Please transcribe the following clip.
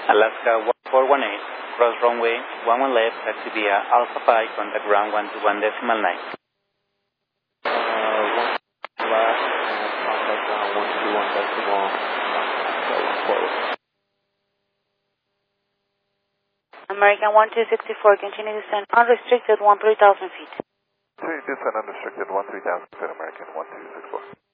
Alaska 1418, cross runway 11 left, taxi via Alpha 5, contact ground 121.9. Left, contact ground 121.9. American 1264, continue to descend unrestricted 13,000 feet. Continue to descend unrestricted 13,000 feet, American 1264.